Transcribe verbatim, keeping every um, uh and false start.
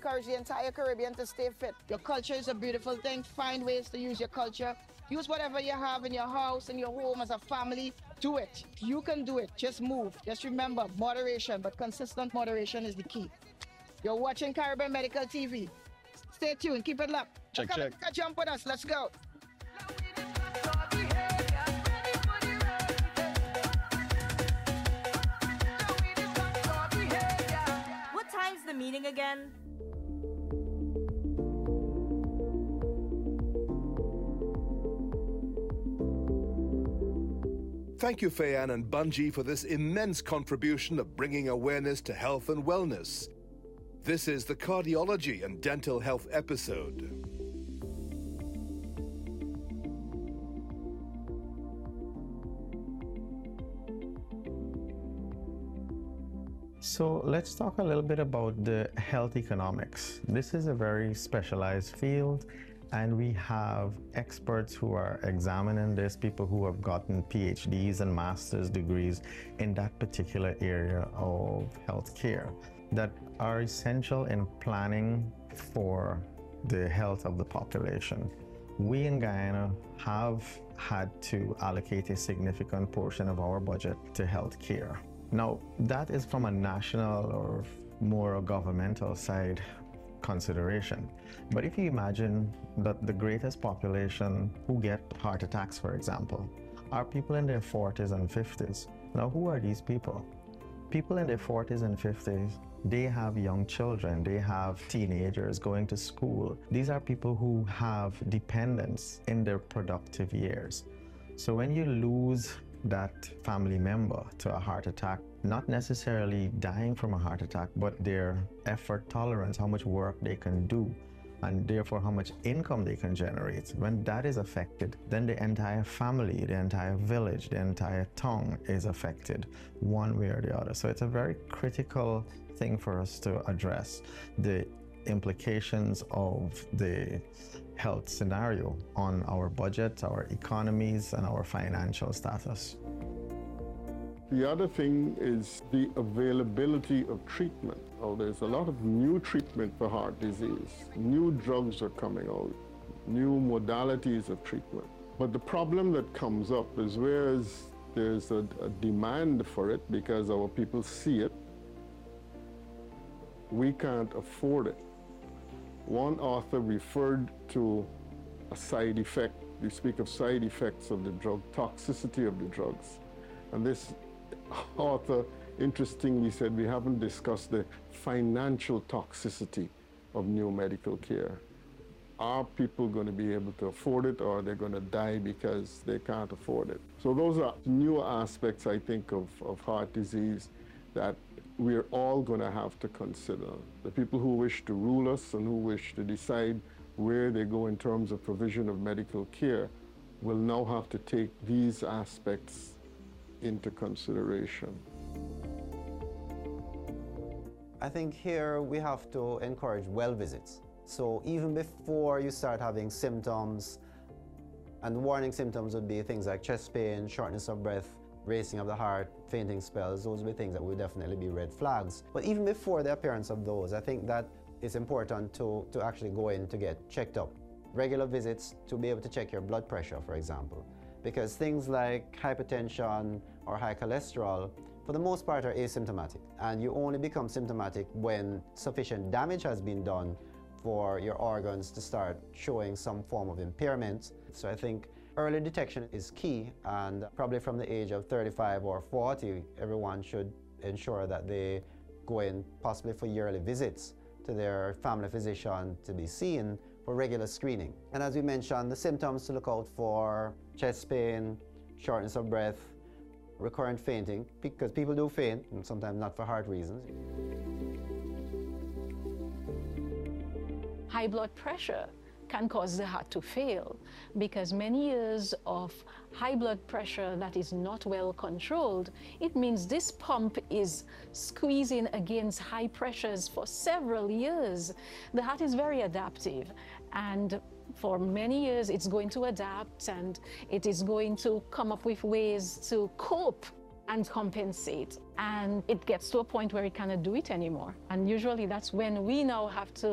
encourage the entire Caribbean to stay fit. Your culture is a beautiful thing. Find ways to use your culture. Use whatever you have in your house, in your home, as a family. Do it. You can do it. Just move. Just remember, moderation, but consistent moderation is the key. You're watching Caribbean Medical T V. Stay tuned. Keep it locked. Check, Come, check. Come jump with us. Let's go. What time's the meeting again? Thank you, Fayan and Bunji, for this immense contribution of bringing awareness to health and wellness. This is the Cardiology and Dental Health episode. So let's talk a little bit about the health economics. This is a very specialized field, and we have experts who are examining this, people who have gotten PhDs and master's degrees in that particular area of healthcare that are essential in planning for the health of the population. We in Guyana have had to allocate a significant portion of our budget to healthcare. Now, that is from a national or more a governmental side consideration. But if you imagine that the greatest population who get heart attacks, for example, are people in their forties and fifties. Now, who are these people? People in their forties and fifties, they have young children, they have teenagers going to school. These are people who have dependents in their productive years. So when you lose that family member to a heart attack, not necessarily dying from a heart attack, but their effort tolerance, how much work they can do, and therefore how much income they can generate. When that is affected, then the entire family, the entire village, the entire town is affected one way or the other. So it's a very critical thing for us to address, the implications of the health scenario on our budget, our economies, and our financial status. The other thing is the availability of treatment. Oh, there's a lot of new treatment for heart disease. New drugs are coming out, new modalities of treatment. But the problem that comes up is whereas there's a, a demand for it because our people see it, we can't afford it. One author referred to a side effect. We speak of side effects of the drug, toxicity of the drugs. And this author interestingly said we haven't discussed the financial toxicity of new medical care. Are people going to be able to afford it, or are they going to die because they can't afford it? So those are new aspects, I think, of, of heart disease that we're all going to have to consider. The people who wish to rule us and who wish to decide where they go in terms of provision of medical care will now have to take these aspects into consideration. I think here we have to encourage well visits. So even before you start having symptoms, and warning symptoms would be things like chest pain, shortness of breath, racing of the heart, fainting spells, those would be things that would definitely be red flags. But even before the appearance of those, I think that it's important to, to actually go in to get checked up. Regular visits to be able to check your blood pressure, for example. Because things like hypertension or high cholesterol, for the most part, are asymptomatic. And you only become symptomatic when sufficient damage has been done for your organs to start showing some form of impairment. So I think early detection is key, and probably from the age of thirty-five or forty, everyone should ensure that they go in possibly for yearly visits to their family physician to be seen for regular screening. And as we mentioned, the symptoms to look out for: chest pain, shortness of breath, recurrent fainting, because people do faint, and sometimes not for heart reasons. High blood pressure can cause the heart to fail, because many years of high blood pressure that is not well controlled, it means this pump is squeezing against high pressures for several years. The heart is very adaptive, and for many years it's going to adapt, and it is going to come up with ways to cope and compensate. And it gets to a point where it cannot do it anymore. And usually that's when we now have to